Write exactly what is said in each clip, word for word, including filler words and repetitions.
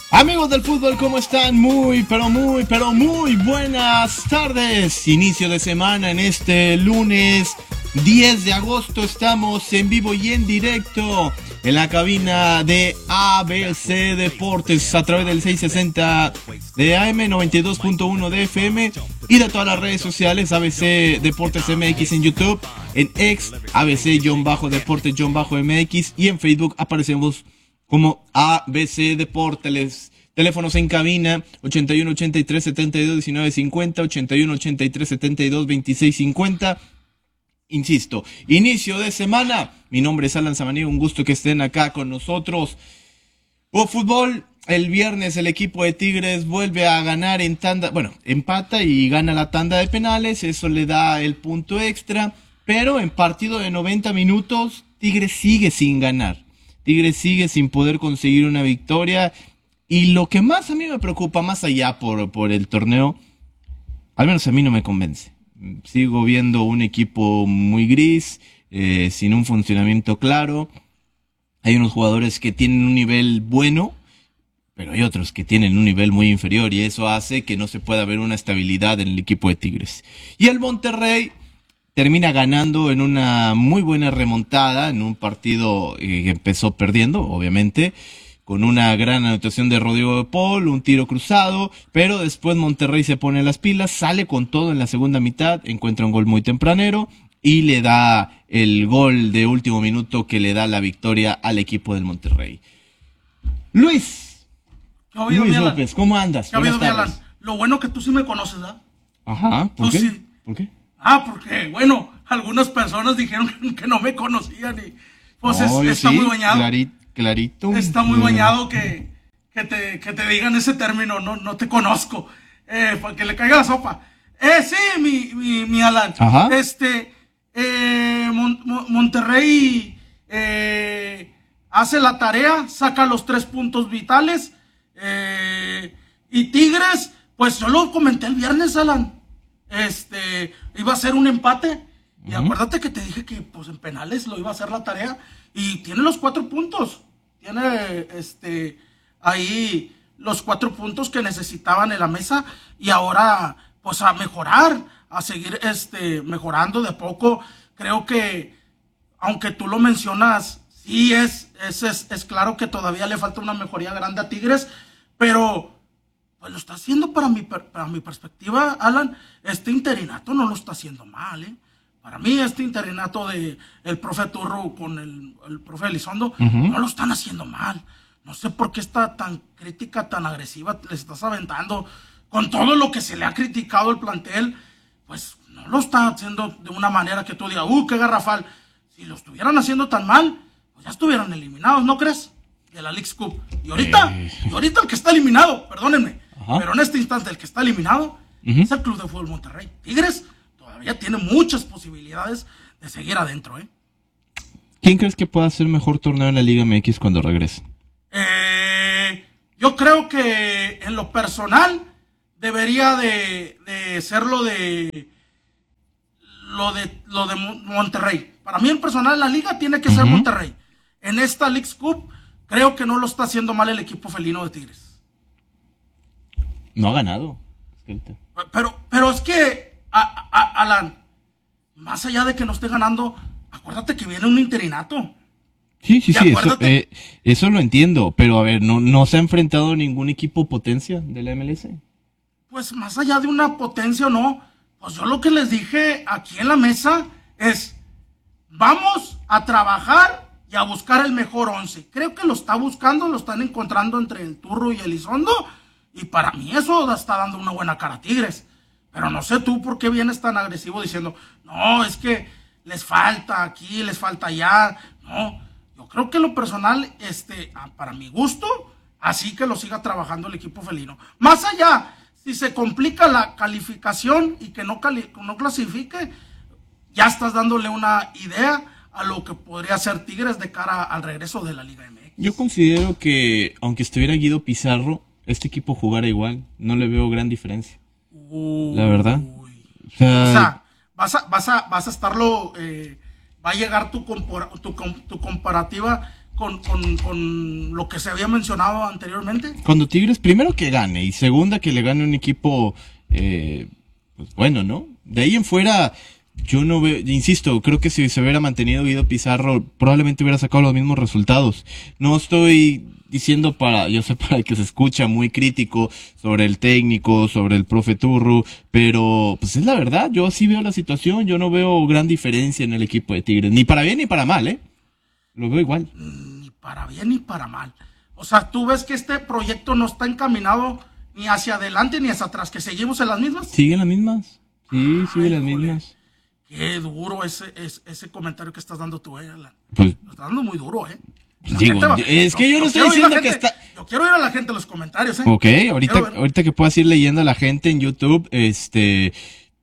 Amigos del fútbol, ¿cómo están? Muy, pero muy, pero muy buenas tardes. Inicio de semana en este lunes diez de agosto. Estamos en vivo y en directo en la cabina de A B C Deportes a través del seiscientos sesenta de A M, noventa y dos punto uno de F M y de todas las redes sociales. A B C Deportes M X en YouTube, en X, A B C-Deportes-M X y en Facebook aparecemos como A B C Deportes. Teléfonos en cabina ochenta y uno, ochenta y tres, setenta y dos, diecinueve, cincuenta, ochenta y uno, ochenta y tres, setenta y dos, veintiséis, cincuenta. Insisto, inicio de semana. Mi nombre es Alan Samaniego, un gusto que estén acá con nosotros. O fútbol, el viernes el equipo de Tigres vuelve a ganar en tanda, bueno, empata y gana la tanda de penales, eso le da el punto extra, pero en partido de noventa minutos, Tigres sigue sin ganar. Tigres sigue sin poder conseguir una victoria. Y lo que más a mí me preocupa, más allá por, por el torneo, al menos a mí no me convence. Sigo viendo un equipo muy gris, eh, sin un funcionamiento claro. Hay unos jugadores que tienen un nivel bueno, pero hay otros que tienen un nivel muy inferior, y eso hace que no se pueda ver una estabilidad en el equipo de Tigres. Y el Monterrey termina ganando en una muy buena remontada, en un partido eh, que empezó perdiendo, obviamente, con una gran anotación de Rodrigo de Paul, un tiro cruzado, pero después Monterrey se pone las pilas, sale con todo en la segunda mitad, encuentra un gol muy tempranero y le da el gol de último minuto que le da la victoria al equipo del Monterrey. Luis, habido, Luis López, ¿cómo andas? Buenas tardes. Lo bueno que tú sí me conoces, ¿verdad? Ajá, ¿por Tú qué? Sí. ¿Por qué? Ah, porque, bueno, algunas personas dijeron que no me conocían y pues no, es, está sí, muy bañado. Clarito. Clarito. Está muy bañado que, que, te, que te digan ese término, no, no te conozco, eh, para que le caiga la sopa. Eh, sí, mi, mi, mi Alan. Ajá. Este, eh, Mon, Mon, Monterrey eh, hace la tarea, saca los tres puntos vitales, eh, y Tigres, pues yo lo comenté el viernes, Alan, este, iba a ser un empate, y uh-huh. acuérdate que te dije que pues en penales lo iba a hacer la tarea, y tiene los cuatro puntos. Tiene este ahí los cuatro puntos que necesitaban en la mesa. Y ahora, pues a mejorar, a seguir este mejorando de poco. Creo que, aunque tú lo mencionas, sí es, es, es, es claro que todavía le falta una mejoría grande a Tigres. Pero pues lo está haciendo para mi, para mi perspectiva, Alan. Este interinato no lo está haciendo mal, ¿eh? Para mí este interinato de el profe Turro con el, el profe Elizondo, uh-huh. no lo están haciendo mal. No sé por qué está tan crítica, tan agresiva, les estás aventando. Con todo lo que se le ha criticado el plantel, pues no lo está haciendo de una manera que tú digas, ¡uh, qué garrafal! Si lo estuvieran haciendo tan mal, pues ya estuvieran eliminados, ¿no crees? De la Leagues Cup. Y ahorita, eh... y ahorita el que está eliminado, perdónenme, uh-huh. pero en este instante el que está eliminado uh-huh. es el Club de Fútbol Monterrey. Tigres todavía tiene muchas posibilidades de seguir adentro, ¿eh? ¿Quién crees que pueda hacer mejor torneo en la Liga M X cuando regrese? Eh, yo creo que en lo personal debería de, de ser lo de lo de lo de Monterrey. Para mí en personal la liga tiene que ser uh-huh. Monterrey. En esta Leagues Cup creo que no lo está haciendo mal el equipo felino de Tigres. No ha ganado. Pero, pero es que A, a, Alan, más allá de que no esté ganando, acuérdate que viene un interinato. Sí, sí, sí, eso, eh, eso lo entiendo, pero a ver, ¿no, no se ha enfrentado ningún equipo potencia de la M L S? Pues más allá de una potencia o no, pues yo lo que les dije aquí en la mesa es, vamos a trabajar y a buscar el mejor once. Creo que lo está buscando, lo están encontrando entre el Turro y el Elizondo, y para mí eso está dando una buena cara a Tigres. Pero no sé tú por qué vienes tan agresivo diciendo, no, es que les falta aquí, les falta allá. No, yo creo que lo personal, este, para mi gusto, así que lo siga trabajando el equipo felino. Más allá, si se complica la calificación y que no, cali no clasifique, ya estás dándole una idea a lo que podría ser Tigres de cara al regreso de la Liga M X. Yo considero que, aunque estuviera Guido Pizarro, este equipo jugara igual. No le veo gran diferencia. Uy, la verdad. O sea, o sea vas, a, vas, a, vas a estarlo, eh, va a llegar tu, compor, tu, tu comparativa con, con, con lo que se había mencionado anteriormente? Cuando Tigres, primero que gane, y segunda que le gane un equipo, eh, pues bueno, ¿no? De ahí en fuera, yo no veo, insisto, creo que si se hubiera mantenido Guido Pizarro, probablemente hubiera sacado los mismos resultados. No estoy diciendo para, yo sé, para el que se escucha muy crítico sobre el técnico, sobre el profe Turru, pero pues es la verdad, yo así veo la situación, yo no veo gran diferencia en el equipo de Tigres, ni para bien ni para mal, ¿eh? Lo veo igual. Ni para bien ni para mal. O sea, tú ves que este proyecto no está encaminado ni hacia adelante ni hacia atrás, que seguimos en las mismas. ¿Siguen las mismas? Sí, siguen las mismas. Qué duro ese, ese, ese comentario que estás dando tú, eh, Alan. Pues, Lo estás dando muy duro, eh. La digo, va, es que yo no estoy diciendo que está... Yo quiero ir a la gente en los comentarios, eh. Ok, ahorita, ahorita que puedas ir leyendo a la gente en YouTube, este...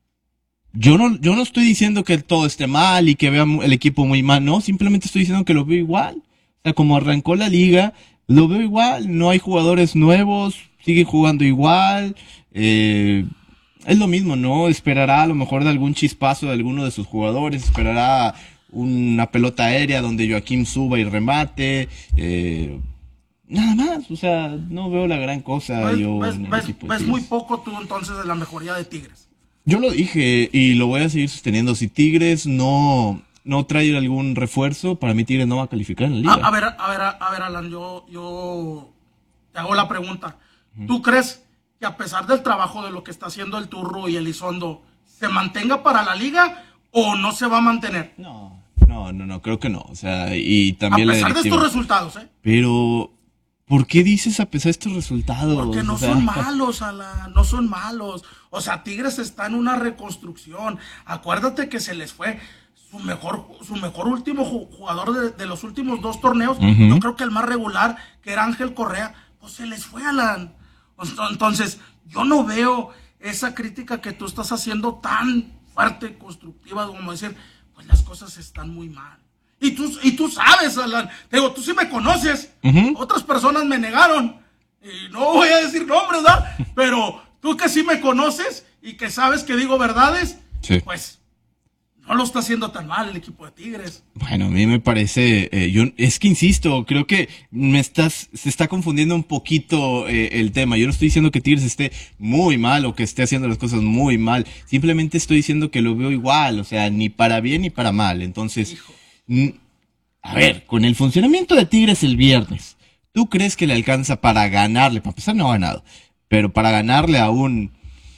Yo no, yo no estoy diciendo que todo esté mal y que vea el equipo muy mal, no, simplemente estoy diciendo que lo veo igual. O sea, como arrancó la liga, lo veo igual, no hay jugadores nuevos, sigue jugando igual, eh... es lo mismo, ¿no? Esperará a lo mejor de algún chispazo de alguno de sus jugadores, esperará una pelota aérea donde Joaquín suba y remate, eh, nada más, o sea, no veo la gran cosa. ¿Ves, yo ves, en el ves, equipo de ves Tigres. muy poco tú entonces de la mejoría de Tigres? Yo lo dije y lo voy a seguir sosteniendo. Si Tigres no, no trae algún refuerzo, para mí Tigres no va a calificar en la liga. A, a ver, a ver, a ver, Alan, yo, yo te hago la pregunta. ¿Tú crees que a pesar del trabajo de lo que está haciendo el Turro y Elizondo, se mantenga para la liga o no se va a mantener? No, no, no, no, creo que no. O sea, y también a pesar la de estos resultados, ¿eh? Pero, ¿por qué dices a pesar de estos resultados? Porque no o sea, son malos, Alan, no son malos. O sea, Tigres está en una reconstrucción. Acuérdate que se les fue su mejor, su mejor último jugador de, de los últimos dos torneos. Uh-huh. Yo creo que el más regular, que era Ángel Correa, pues se les fue, Alan. Entonces, yo no veo esa crítica que tú estás haciendo tan fuerte, constructiva, como decir, pues las cosas están muy mal. Y tú, y tú sabes, Alan, te digo, tú sí me conoces, uh-huh. Otras personas me negaron, y no voy a decir nombres, ¿verdad? Pero tú que sí me conoces y que sabes que digo verdades, sí. Pues no lo está haciendo tan mal el equipo de Tigres. Bueno, a mí me parece, eh, yo es que insisto, creo que me estás, se está confundiendo un poquito eh, el tema. Yo no estoy diciendo que Tigres esté muy mal o que esté haciendo las cosas muy mal. Simplemente estoy diciendo que lo veo igual, o sea, ni para bien ni para mal. Entonces, n- a ver, con el funcionamiento de Tigres el viernes, ¿tú crees que le alcanza para ganarle? Para empezar, no ha ganado, pero para ganarle a un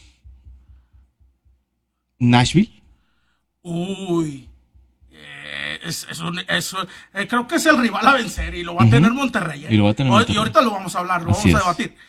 Nashville. Uy, eh, es, es un, es, eh, creo que es el rival a vencer y lo va a uh-huh. tener Monterrey. ¿eh? Y, lo va a tener Monterrey. Y ahorita lo vamos a hablar, lo Así vamos a es. debatir.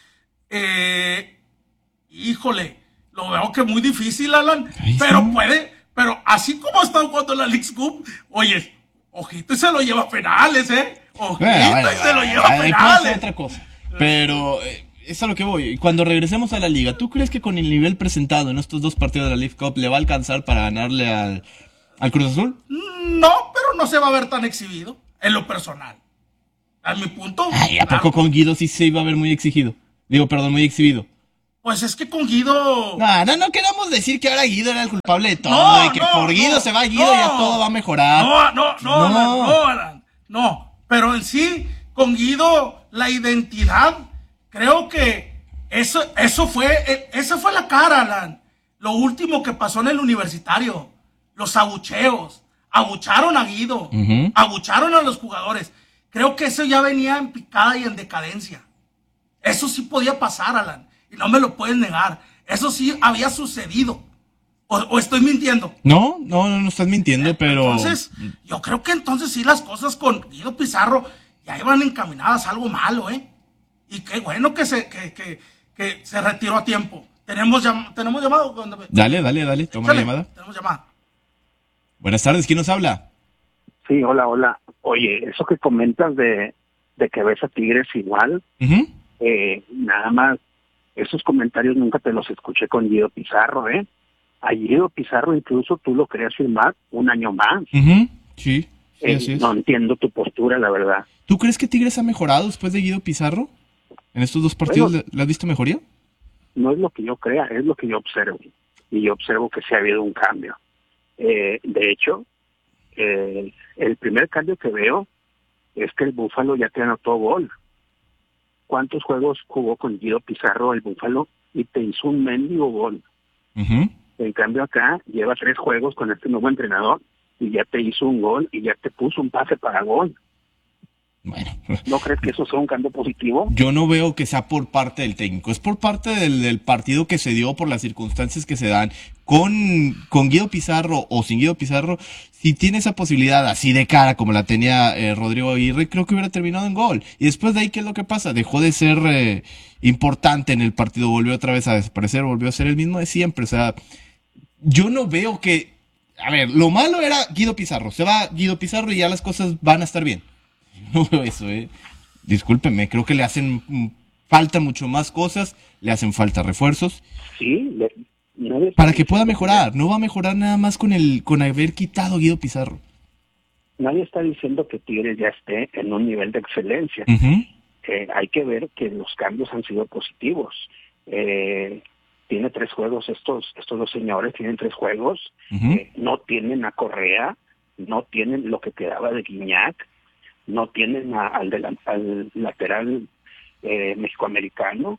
Eh, híjole, lo veo que muy difícil, Alan, Ahí pero sí. puede, pero así como está jugando la Leagues Cup, oye, ojito y se lo lleva a penales, ¿eh? Ojito bueno, bueno, y se bueno, lo lleva a penales. Otra cosa, pero... Eh, es a lo que voy. Cuando regresemos a la liga, ¿tú crees que con el nivel presentado en estos dos partidos de la League Cup le va a alcanzar para ganarle al, al Cruz Azul? No, pero no se va a ver tan exhibido, en lo personal. A mi punto. Ay, ¿a poco con Guido sí se iba a ver muy exigido? Digo, perdón, muy exhibido. Pues es que con Guido... No, no, no queramos decir que ahora Guido era el culpable de todo, no, y que no, por Guido no, se va Guido y no, ya todo va a mejorar. No, no, no, no, Alan, no, Alan, no. Pero en sí, con Guido, la identidad... Creo que eso, eso fue, esa fue la cara, Alan. Lo último que pasó en el Universitario. Los abucheos. Abucharon a Guido. Uh-huh. Abucharon a los jugadores. Creo que eso ya venía en picada y en decadencia. Eso sí podía pasar, Alan. Y no me lo puedes negar. Eso sí había sucedido. ¿O, o estoy mintiendo? No, no, no, no estás mintiendo, pero... Entonces, yo creo que entonces sí las cosas con Guido Pizarro ya iban encaminadas a algo malo, ¿eh? Y qué bueno que se, que, que, que se retiró a tiempo. ¿Tenemos, llam- ¿tenemos llamado? Dale, dale, dale, toma Chale, la llamada. Tenemos llamada. Buenas tardes, ¿quién nos habla? Sí, hola, hola. Oye, eso que comentas de, de que ves a Tigres igual, uh-huh. eh, nada más, esos comentarios nunca te los escuché con Guido Pizarro, ¿eh? A Guido Pizarro incluso tú lo querías firmar un año más. Uh-huh. Sí, sí eh, así es. No entiendo tu postura, la verdad. ¿Tú crees que Tigres ha mejorado después de Guido Pizarro? ¿En estos dos partidos bueno, le has visto mejoría? No es lo que yo crea, es lo que yo observo. Y yo observo que sí ha habido un cambio. Eh, de hecho, eh, el primer cambio que veo es que el Búfalo ya te anotó gol. ¿Cuántos juegos jugó con Guido Pizarro el Búfalo y te hizo un mendigo gol? Uh-huh. En cambio acá lleva tres juegos con este nuevo entrenador y ya te hizo un gol y ya te puso un pase para gol. Bueno, ¿No crees que eso sea un cambio positivo? Yo no veo que sea por parte del técnico, es por parte del, del partido que se dio, por las circunstancias que se dan. Con, con Guido Pizarro o sin Guido Pizarro, si tiene esa posibilidad así de cara como la tenía eh, Rodrigo Aguirre, creo que hubiera terminado en gol. Y después de ahí, ¿qué es lo que pasa? Dejó de ser eh, importante en el partido, volvió otra vez a desaparecer, volvió a ser el mismo de siempre. O sea, yo no veo que... A ver, lo malo era Guido Pizarro, se va Guido Pizarro y ya las cosas van a estar bien. No veo eso, eh. Discúlpeme, creo que le hacen falta mucho más cosas, le hacen falta refuerzos. Sí, le, no para que pueda mejorar. No va a mejorar nada más con el con haber quitado a Guido Pizarro. Nadie está diciendo que Tigres ya esté en un nivel de excelencia. Uh-huh. Eh, hay que ver que los cambios han sido positivos. Eh, tiene tres juegos, estos estos dos señores tienen tres juegos. Uh-huh. Eh, no tienen a Correa, no tienen lo que quedaba de Guiñac, no tienen a, al, de la, al lateral eh, mexicoamericano,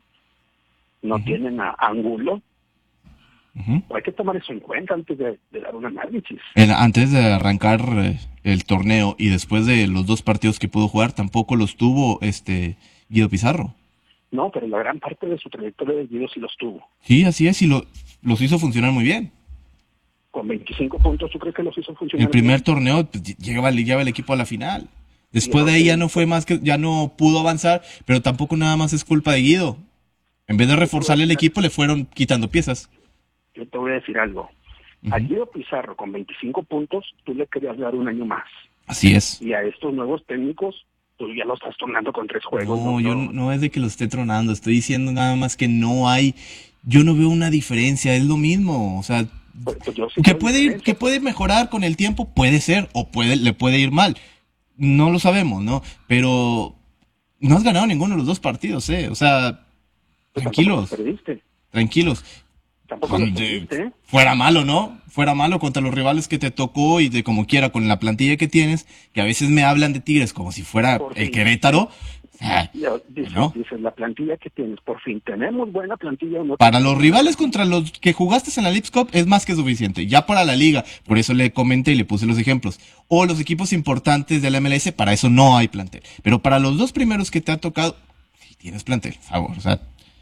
no uh-huh. tienen a Angulo. Uh-huh. Hay que tomar eso en cuenta antes de, de dar un análisis. En, antes de arrancar eh, el torneo y después de los dos partidos que pudo jugar, tampoco los tuvo este Guido Pizarro. No, pero la gran parte de su trayectoria de Guido sí los tuvo. Sí, así es, y lo, los hizo funcionar muy bien. Con veinticinco puntos, ¿tú crees que los hizo funcionar? El primer bien? torneo pues, llegaba, llegaba el equipo a la final. Después de ahí ya no fue más que, ya no pudo avanzar, pero tampoco nada más es culpa de Guido. En vez de reforzarle el equipo, le fueron quitando piezas. Yo te voy a decir algo. Uh-huh. A Guido Pizarro con veinticinco puntos, tú le querías dar un año más. Así es. Y a estos nuevos técnicos, tú ya los estás tronando con tres juegos. No, ¿no? yo no, no es de que lo esté tronando, estoy diciendo nada más que no hay, yo no veo una diferencia, es lo mismo, o sea, pues, pues yo sí que puede ir, que puede mejorar con el tiempo, puede ser, o puede, le puede ir mal. No lo sabemos, ¿no? Pero no has ganado ninguno de los dos partidos, ¿eh? O sea, pues tranquilos. Perdiste. Tranquilos. Tampoco los perdiste, ¿eh? Fuera malo, ¿no? Fuera malo contra los rivales que te tocó y de como quiera con la plantilla que tienes, que a veces me hablan de Tigres como si fuera por el fin. Querétaro. Ah, ya, dices, ¿no? dices, la plantilla que tienes, por fin, ¿tenemos buena plantilla o no? Para los rivales contra los que jugaste en la Leagues Cup es más que suficiente. Ya para la liga, por eso le comenté y le puse los ejemplos. O los equipos importantes de la M L S, para eso no hay plantel. Pero para los dos primeros que te ha tocado, sí tienes plantel, por favor. O sea,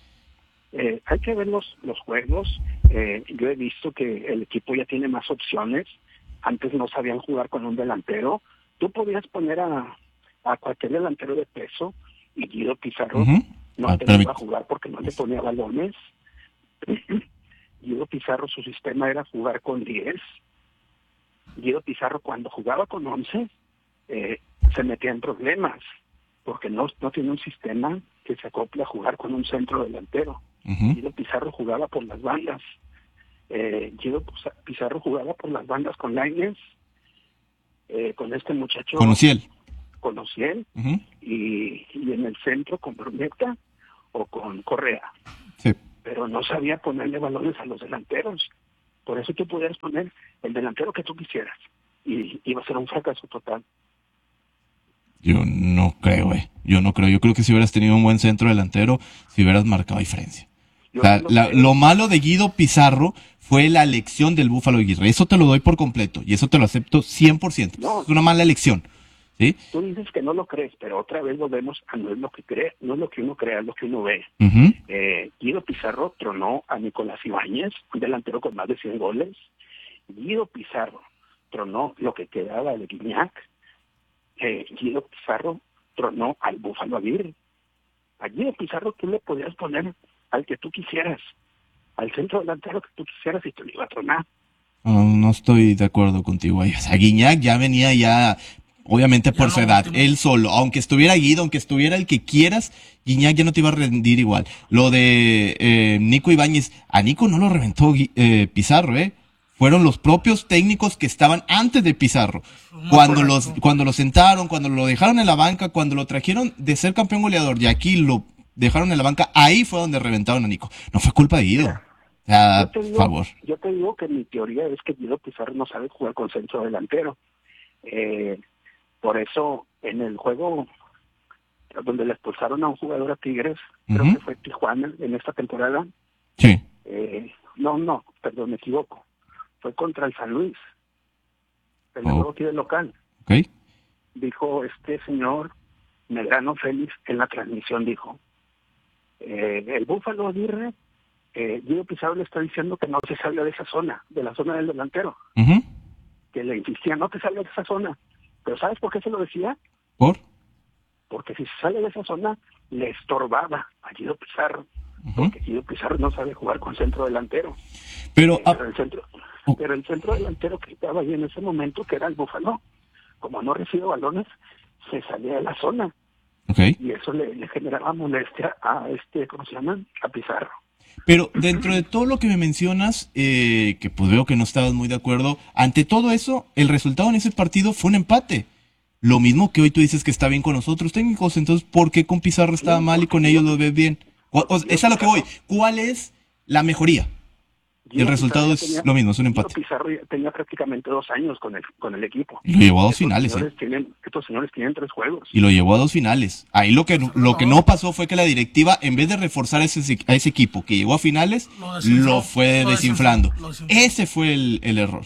eh, hay que ver los, los juegos. Eh, yo he visto que el equipo ya tiene más opciones. Antes no sabían jugar con un delantero. Tú podías poner a, a cualquier delantero de peso y Guido Pizarro uh-huh. no ah, te iba a jugar porque no le ponía balones. Guido Pizarro, su sistema era jugar con diez. Guido Pizarro, cuando jugaba con once, eh, se metía en problemas porque no, no tiene un sistema que se acople a jugar con un centro delantero. Uh-huh. Guido Pizarro jugaba por las bandas. Eh, Guido Pizarro jugaba por las bandas con Lainez, eh, con este muchacho. Con Ociel. Con Ociel, uh-huh. y, y en el centro con Bruneta o con Correa. Sí. Pero no sabía ponerle balones a los delanteros. Por eso tú podías poner el delantero que tú quisieras. Y iba a ser un fracaso total. Yo no creo, eh. Yo no creo. Yo creo que si hubieras tenido un buen centro delantero, si hubieras marcado diferencia. O sea, la, lo malo de Guido Pizarro fue la elección del Búfalo Aguirre. Eso te lo doy por completo. Y eso te lo acepto cien por ciento. No. Es una mala elección. ¿Sí? Tú dices que no lo crees, pero otra vez volvemos a no es lo que cree, no es lo que uno crea, es lo que uno ve. Uh-huh. Eh, Guido Pizarro tronó a Nicolás Ibáñez, un delantero con más de cien goles. Guido Pizarro tronó lo que quedaba de Guiñac. Eh, Guido Pizarro tronó al Búfalo Aguirre. A Guido Pizarro tú le podías poner al que tú quisieras, al centro delantero que tú quisieras y te lo iba a tronar. No, no estoy de acuerdo contigo ahí. O sea, Guiñac ya venía ya... Obviamente por ya su no, edad, no. él solo, aunque estuviera Guido, aunque estuviera el que quieras, Guiñac ya no te iba a rendir igual. Lo de eh, Nico Ibáñez, a Nico no lo reventó eh, Pizarro, ¿eh? Fueron los propios técnicos que estaban antes de Pizarro. Muy cuando correcto. los cuando lo sentaron, cuando lo dejaron en la banca, cuando lo trajeron de ser campeón goleador y aquí lo dejaron en la banca, ahí fue donde reventaron a Nico. No fue culpa de Guido. O sea, por favor. Yo te digo que mi teoría es que Guido Pizarro no sabe jugar con centro delantero. Eh... Por eso en el juego donde le expulsaron a un jugador a Tigres, uh-huh. creo que fue Tijuana en esta temporada. Sí. Eh, no, no, perdón, me equivoco. Fue contra el San Luis, el oh. juego aquí del local. Okay. Dijo este señor Medrano Félix en la transmisión, dijo, eh, el Búfalo Aguirre, eh, Guido Pizarro le está diciendo que no se salga de esa zona, de la zona del delantero. Uh-huh. Que le insistía, no te salgas de esa zona. Pero ¿sabes por qué se lo decía? ¿Por? Porque si se sale de esa zona, le estorbaba a Guido Pizarro. Uh-huh. Porque Guido Pizarro no sabe jugar con centro delantero. Pero, eh, pero, el centro, uh, pero el centro delantero que estaba ahí en ese momento, que era el Búfalo, como no recibe balones, se salía de la zona. Okay. Y eso le, le generaba molestia a este, ¿cómo se llama? A Pizarro. Pero dentro de todo lo que me mencionas, eh, que pues veo que no estabas muy de acuerdo, ante todo eso, el resultado en ese partido fue un empate. Lo mismo que hoy tú dices que está bien con los otros técnicos, entonces, ¿por qué con Pizarro estaba mal y con ellos lo ves bien? O, o, es a lo que voy. ¿Cuál es la mejoría? El resultado es tenía, lo mismo, es un empate. Pizarro tenía prácticamente dos años con el con el equipo. Y lo llevó a dos estos finales. Señores ¿eh? tienen, estos señores tienen tres juegos. Y lo llevó a dos finales. Ahí lo que lo que no pasó fue que la directiva, en vez de reforzar ese, a ese equipo que llegó a finales, lo, lo fue lo desinflando. Lo ese fue el, el error.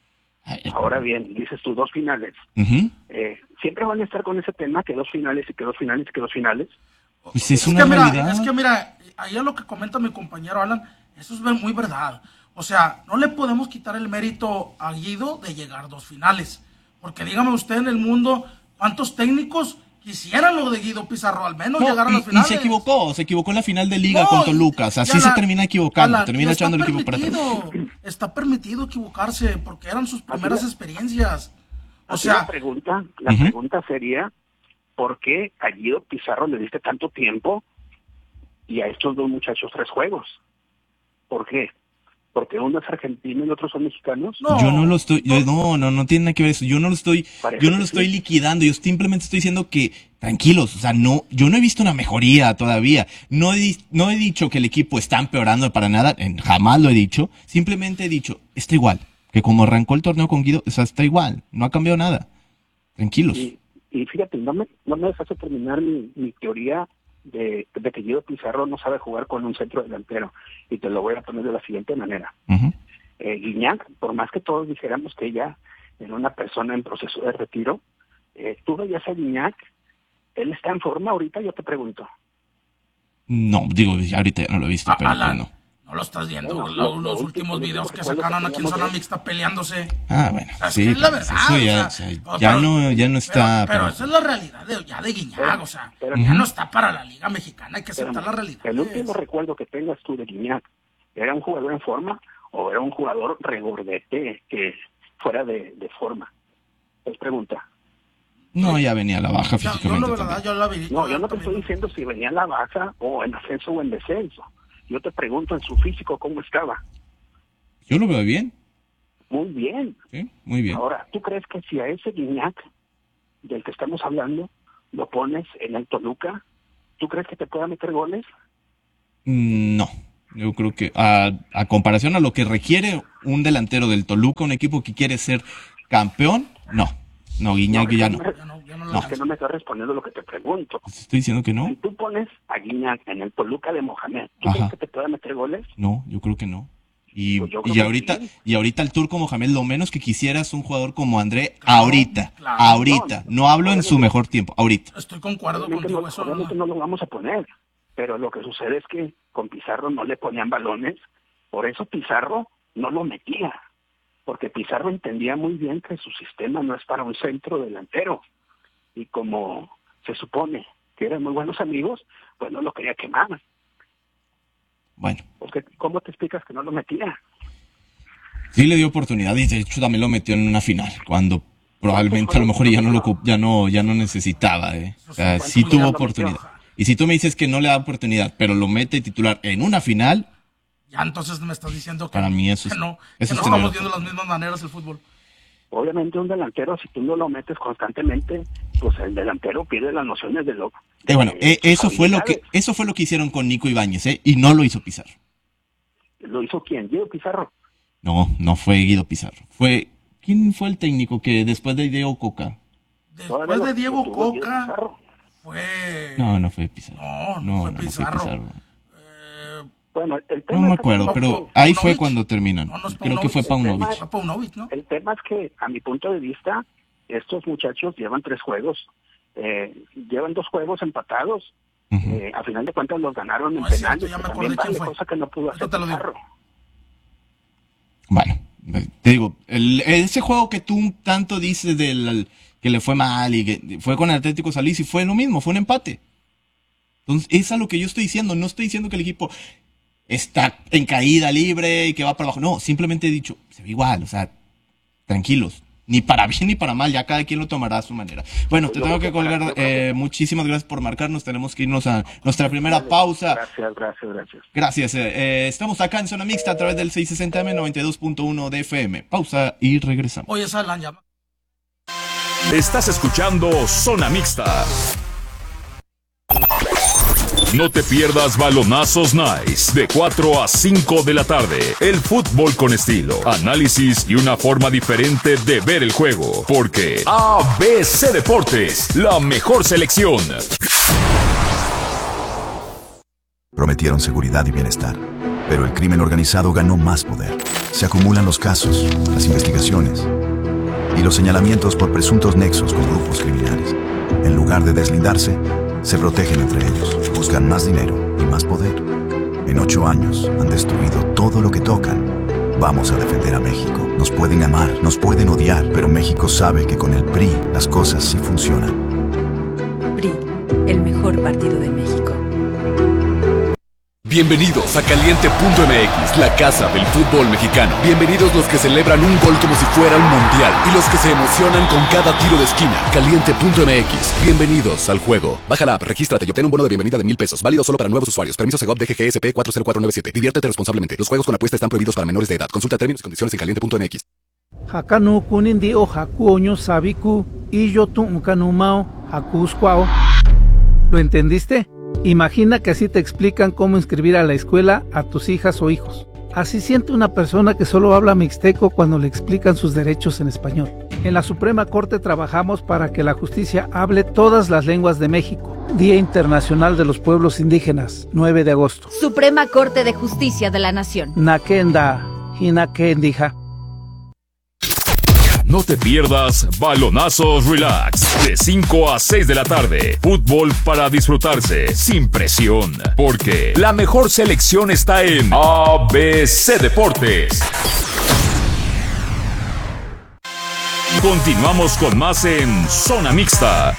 Ahora bien, dices tú, dos finales. Uh-huh. Eh, siempre van a estar con ese tema que dos finales y que dos finales y que dos finales. Pues es, es una que realidad. Mira, es que mira, ahí es lo que comenta mi compañero Alan, eso es muy verdad. O sea, no le podemos quitar el mérito a Guido de llegar dos finales. Porque dígame usted en el mundo, ¿cuántos técnicos quisieran lo de Guido Pizarro? Al menos no, llegar a y, las finales. Y se equivocó, se equivocó en la final de Liga no, con Toluca. Así se la, termina equivocando, la, termina echando el equipo para atrás. Está permitido equivocarse porque eran sus primeras así experiencias. O así sea, la pregunta, la uh-huh. pregunta sería, ¿por qué a Guido Pizarro le diste tanto tiempo y a estos dos muchachos tres juegos? ¿Por qué? Porque uno es argentino y otros son mexicanos. No, yo no lo estoy, yo, no, no, no tiene nada que ver eso. Yo no lo estoy, yo no lo estoy sí. liquidando. Yo simplemente estoy diciendo que tranquilos, o sea, no, yo no he visto una mejoría todavía. No he, no he dicho que el equipo está empeorando para nada, jamás lo he dicho. Simplemente he dicho, está igual, que como arrancó el torneo con Guido, o sea, está igual, no ha cambiado nada. Tranquilos. Y, y fíjate, no me, no me dejaste terminar mi, mi teoría de, de que Guido Pizarro no sabe jugar con un centro delantero, y te lo voy a poner de la siguiente manera. Uh-huh. eh, Guiñac, por más que todos dijéramos que ella era una persona en proceso de retiro, eh, tú veías a Guiñac, él está en forma ahorita, yo te pregunto. No, digo, ahorita ya no lo he visto, ah, pero Alan, no. No lo estás viendo, bueno, los, lo, los lo últimos último, videos que que sacaron aquí en zona ver. mixta peleándose. Ah, bueno, o sea, sí, es la verdad, eso ya, o sea, o sea, ya, pero, no, ya no está... Pero, pero, pero... esa es la realidad de, ya de Guiñac, pero, o sea, pero, ya uh-huh. no está para la Liga Mexicana, hay que aceptar pero, la realidad. El último recuerdo que tengas tú de Guiñac, ¿era un jugador en forma o era un jugador regordete que fuera de, de forma? Es pregunta. No, ya venía a la baja yo, físicamente. Yo, la verdad, yo la vi, no, yo no te estoy diciendo si venía a la baja o en ascenso o en descenso. Yo te pregunto en su físico cómo estaba. Yo lo veo bien. Muy bien. Sí, muy bien. Ahora, ¿tú crees que si a ese Guiñac del que estamos hablando lo pones en el Toluca, ¿tú crees que te pueda meter goles? No. Yo creo que a, a comparación a lo que requiere un delantero del Toluca, un equipo que quiere ser campeón, no. No, Guiñac no, ya no. no. Ya no, ya no, no. Es que no me estás respondiendo lo que te pregunto. Pues estoy diciendo que no. Si tú pones a Guiñac en el Toluca de Mohamed, ¿tú Ajá. crees que te pueda meter goles? No, yo creo que no. Y, pues y ahorita sí. y ahorita el Turco Mohamed, lo menos que quisiera es un jugador como André, claro, ahorita, claro. ahorita. No, no hablo en su mejor tiempo, ahorita. Estoy concuerdo obviamente contigo. No, eso obviamente no. no lo vamos a poner, pero lo que sucede es que con Pizarro no le ponían balones, por eso Pizarro no lo metía. Porque Pizarro entendía muy bien que su sistema no es para un centro delantero. Y como se supone que eran muy buenos amigos, pues no lo quería quemar. Bueno. Porque, ¿cómo te explicas que no lo metía? Sí le dio oportunidad y de hecho también lo metió en una final, cuando probablemente a lo mejor ya no lo ya no ya no necesitaba, eh. O sea, sí tuvo oportunidad. Y si tú me dices que no le da oportunidad, pero lo mete titular en una final, ya entonces me estás diciendo que, para mí eso es, que no, eso que es no estamos viendo las mismas maneras el fútbol. Obviamente un delantero, si tú no lo metes constantemente, pues el delantero pierde las nociones de lo eh, bueno, eh, eso fue lo que eso fue lo que hicieron con Nico Ibáñez, eh, y no lo hizo Pizarro. ¿Lo hizo quién? ¿Guido Pizarro? No, no fue Guido Pizarro. Fue ¿quién fue el técnico que después de Diego Coca? Después de Diego Coca, fue... No, no fue Pizarro. No, no, no fue no, Pizarro. No fue Pizarro. Eh, bueno, el tema no me es que acuerdo, no, pero no, ahí Paunovic. fue cuando terminan. No, no es Creo que fue Paunovic. Paunovic. Fue Paunovic, ¿no? El tema es que, a mi punto de vista, estos muchachos llevan tres juegos. Eh, llevan dos juegos empatados. Uh-huh. eh, a final de cuentas los ganaron no en es penales. Cierto, ya me también acordé quién fue. Cosa que no pudo hacer Pizarro. Bueno, te digo, el, ese juego que tú tanto dices del que le fue mal y que fue con el Atlético San Luis y fue lo mismo, fue un empate. Entonces, es a lo que yo estoy diciendo. No estoy diciendo que el equipo está en caída libre y que va para abajo. No, simplemente he dicho, se ve igual, o sea, tranquilos. Ni para bien ni para mal, ya cada quien lo tomará a su manera. Bueno, te tengo que colgar. Eh, muchísimas gracias por marcarnos. Tenemos que irnos a nuestra primera pausa. Gracias, gracias, gracias. Gracias. Eh, eh, estamos acá en Zona Mixta a través del seiscientos sesenta M noventa y dos punto uno de F M. Pausa y regresamos. Oye, esa la llama. Estás escuchando Zona Mixta. No te pierdas Balonazos Nice de cuatro a cinco de la tarde. El fútbol con estilo, análisis y una forma diferente de ver el juego. Porque A B C Deportes, la mejor selección. Prometieron seguridad y bienestar, pero el crimen organizado ganó más poder. Se acumulan los casos, las investigaciones y los señalamientos por presuntos nexos con grupos criminales. En lugar de deslindarse, se protegen entre ellos, buscan más dinero y más poder. En ocho años han destruido todo lo que tocan. Vamos a defender a México. Nos pueden amar, nos pueden odiar, pero México sabe que con el P R I las cosas sí funcionan. P R I, el mejor partido de México. Bienvenidos a Caliente punto M X, la casa del fútbol mexicano. Bienvenidos los que celebran un gol como si fuera un mundial y los que se emocionan con cada tiro de esquina. Caliente punto M X, bienvenidos al juego. Baja la app, regístrate y obtén un bono de bienvenida de mil pesos, válido solo para nuevos usuarios. Permiso Segov D G G S P cuatro cero cuatro nueve siete. Diviértete responsablemente. Los juegos con apuesta están prohibidos para menores de edad. Consulta términos y condiciones en caliente punto M X. Hakanu kunindi o hakuoño sabiku y yo tu unkanumao hakusquao. ¿Lo entendiste? Imagina que así te explican cómo inscribir a la escuela a tus hijas o hijos. Así siente una persona que solo habla mixteco cuando le explican sus derechos en español. En la Suprema Corte trabajamos para que la justicia hable todas las lenguas de México. Día Internacional de los Pueblos Indígenas, nueve de agosto. Suprema Corte de Justicia de la Nación. Nakenda, Hinakendija. No te pierdas Balonazos Relax de cinco a seis de la tarde. Fútbol para disfrutarse sin presión, porque la mejor selección está en A B C Deportes. Continuamos con más en Zona Mixta.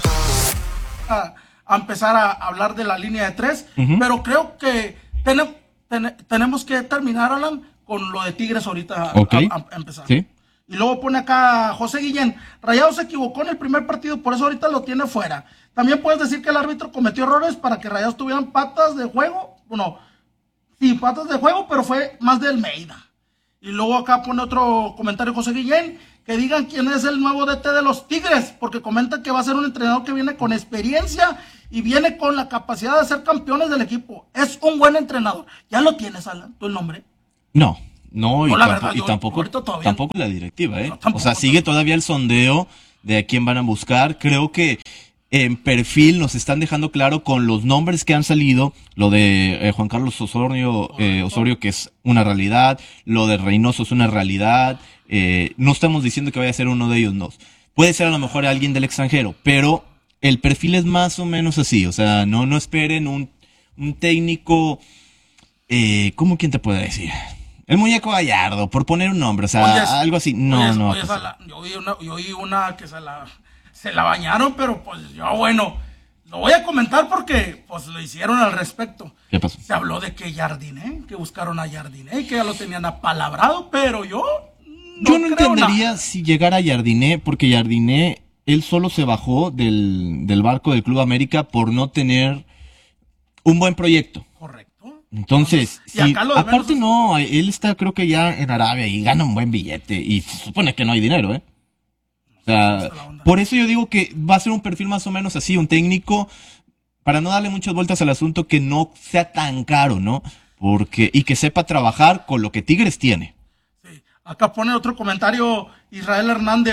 A, a empezar a hablar de la línea de tres, uh-huh. pero creo que ten, ten, tenemos que terminar, Alan, con lo de Tigres ahorita. Okay. A, a, a empezar. ¿Sí? Y luego pone acá José Guillén, Rayados se equivocó en el primer partido, por eso ahorita lo tiene fuera. También puedes decir que el árbitro cometió errores para que Rayados tuvieran patas de juego. Bueno, sí, patas de juego, pero fue más de Almeida. Y luego acá pone otro comentario José Guillén, que digan quién es el nuevo D T de los Tigres, porque comenta que va a ser un entrenador que viene con experiencia y viene con la capacidad de ser campeones del equipo. Es un buen entrenador. ¿Ya lo tienes, Alan, tú el nombre? No. No, y, no, tampoco, verdad, y yo, tampoco, tampoco la directiva, ¿eh? No, tampoco, o sea, sigue todavía el sondeo de a quién van a buscar. Creo que en perfil nos están dejando claro con los nombres que han salido, lo de eh, Juan Carlos Osorio, eh, Osorio, que es una realidad, lo de Reynoso es una realidad. Eh, no estamos diciendo que vaya a ser uno de ellos, no. Puede ser a lo mejor alguien del extranjero, pero el perfil es más o menos así. O sea, no, no esperen un, un técnico, eh, ¿cómo quién te puede decir? El muñeco Gallardo, por poner un nombre, o sea, oye, algo así. No, oye, no. Oye, pues, la, yo, oí una, yo oí una que se la, se la bañaron, pero pues yo, bueno, lo voy a comentar porque pues lo hicieron al respecto. ¿Qué pasó? Se habló de que Jardiné, que buscaron a Jardiné, que ya lo tenían apalabrado, pero yo no Yo no entendería nada. si llegara a Jardiné, porque Jardiné, él solo se bajó del, del barco del Club América por no tener un buen proyecto. Correcto. Entonces, y si, acá lo de aparte menos... no, él está creo que ya en Arabia y gana un buen billete y se supone que no hay dinero, ¿eh? O sea, por eso yo digo que va a ser un perfil más o menos así, un técnico, para no darle muchas vueltas al asunto, que no sea tan caro, ¿no? Porque, y que sepa trabajar con lo que Tigres tiene. Sí, acá pone otro comentario Israel Hernández,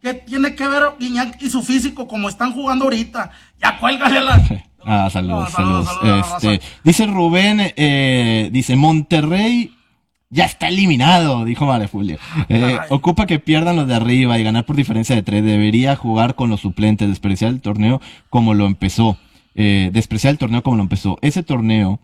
¿Qué tiene que ver Guiñac y su físico como están jugando ahorita? Ya cuélgale la... Ah, saludos, No, saludos. saludos, saludos, Este, dice Rubén, eh, dice Monterrey ya está eliminado, dijo María Julia. Eh, ocupa que pierdan los de arriba y ganar por diferencia de tres. Debería jugar con los suplentes, despreciar el torneo como lo empezó. Eh, despreciar el torneo como lo empezó. Ese torneo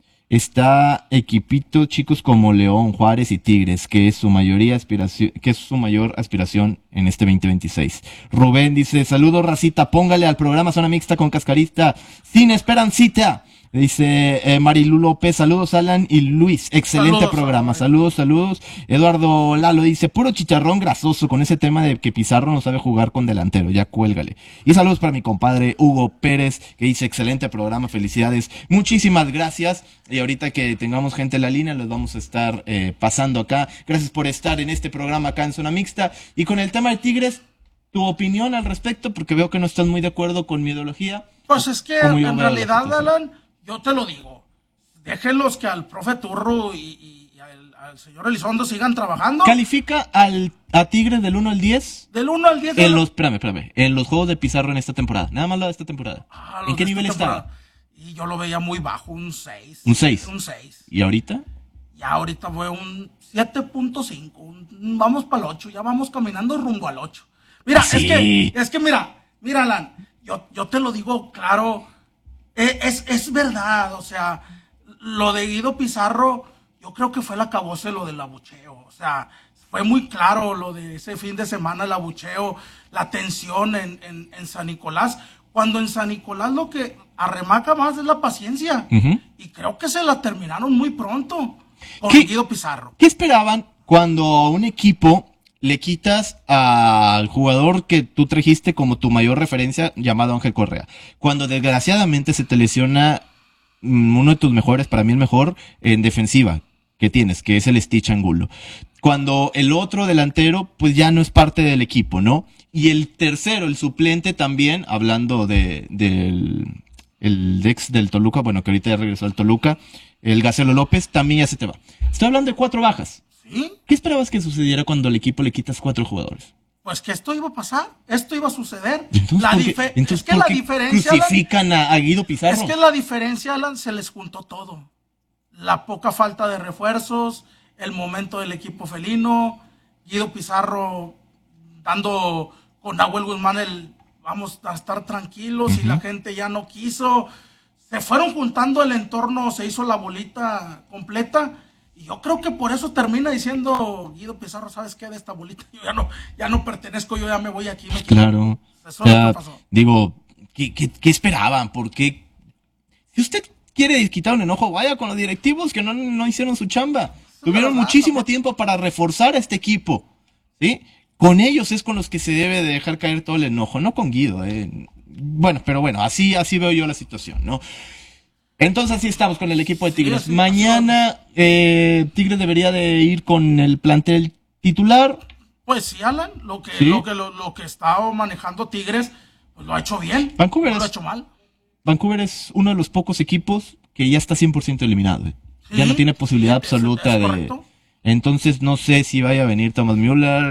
está equipito chicos como León, Juárez y Tigres, que es su mayoría aspiración, que es su mayor aspiración en este veinte veintiséis. Rubén dice, saludos racita, póngale al programa Zona Mixta con Cascarita, sin esperancita. Dice eh, Marilu López, saludos Alan y Luis, excelente Saludos, programa, saludos. saludos, saludos. Eduardo Lalo dice, puro chicharrón grasoso con ese tema de que Pizarro no sabe jugar con delantero, ya cuélgale. Y saludos para mi compadre Hugo Pérez, que dice, excelente programa, felicidades, muchísimas gracias. Y ahorita que tengamos gente en la línea, los vamos a estar eh, pasando acá. Gracias por estar en este programa acá en Zona Mixta. Y con el tema de Tigres, tu opinión al respecto, porque veo que no estás muy de acuerdo con mi ideología. Pues es que ¿Cómo yo en veo la realidad, situación? Alan, yo te lo digo, déjenlos que al profe Turro y, y al, al señor Elizondo sigan trabajando. ¿Califica al, a Tigres del uno al diez? Del uno al diez. En los, espérame, espérame, en los juegos de Pizarro en esta temporada, nada más la de esta temporada. Ah, ¿En qué nivel estaba? Y yo lo veía muy bajo, un seis. Un seis. Un seis. ¿Y ahorita? Ya ahorita fue un siete punto cinco. Vamos para el ocho, ya vamos caminando rumbo al ocho. Mira, Sí. es que, es que mira, mira, Alan, yo, yo te lo digo claro, es, es, es verdad, o sea, lo de Guido Pizarro, yo creo que fue el acabose lo del abucheo, o sea, fue muy claro lo de ese fin de semana, el abucheo, la tensión en, en, en San Nicolás, cuando en San Nicolás lo que arremaca más es la paciencia, Uh-huh. y creo que se la terminaron muy pronto con ¿Qué? Guido Pizarro. ¿Qué esperaban cuando a un equipo le quitas al jugador que tú trajiste como tu mayor referencia, llamado Ángel Correa? Cuando desgraciadamente se te lesiona mm, uno de tus mejores, para mí el mejor, en defensiva que tienes, que es el Stitch Angulo. Cuando el otro delantero, pues ya no es parte del equipo, ¿no? Y el tercero, el suplente también, hablando de, del el ex del Toluca, bueno, que ahorita ya regresó al Toluca, el Gacelo López, también ya se te va. Estoy hablando de cuatro bajas. ¿Sí? ¿Qué esperabas que sucediera cuando al equipo le quitas cuatro jugadores? Pues que esto iba a pasar, esto iba a suceder. Entonces, La ¿por qué, dife- entonces, es que ¿por la qué diferencia, Alan, crucifican a, a Guido Pizarro? es que la diferencia, Alan, se les juntó todo. La poca falta de refuerzos, el momento del equipo felino, Guido Pizarro dando con Nahuel Guzmán el vamos a estar tranquilos, y la gente ya no quiso. Se fueron juntando el entorno, se hizo la bolita completa. Y yo creo que por eso termina diciendo Guido Pizarro, ¿sabes qué? De esta bolita yo ya no, ya no pertenezco, yo ya me voy aquí. Me quito. Claro. Eso O sea, es lo que pasó. digo, ¿qué, qué, qué esperaban? ¿Por qué? Si usted quiere quitar un enojo, vaya con los directivos que no, no hicieron su chamba. Tuvieron verdad, muchísimo ¿no? tiempo para reforzar a este equipo. ¿Sí? Con ellos es con los que se debe de dejar caer todo el enojo, no con Guido. Eh. Bueno, pero bueno, así, así veo yo la situación, ¿no? Entonces así estamos con el equipo de Tigres. Sí, sí, Mañana eh, Tigres debería de ir con el plantel titular. Pues sí, Alan, lo que, ¿Sí? lo que, lo, lo que está manejando Tigres, pues lo ha hecho bien. Vancouver no lo ha es- hecho mal. Vancouver es uno de los pocos equipos que ya está cien por ciento eliminado. eh. Sí, Ya no tiene posibilidad sí, es- absoluta es de... correcto. Entonces no sé si vaya a venir Thomas Müller.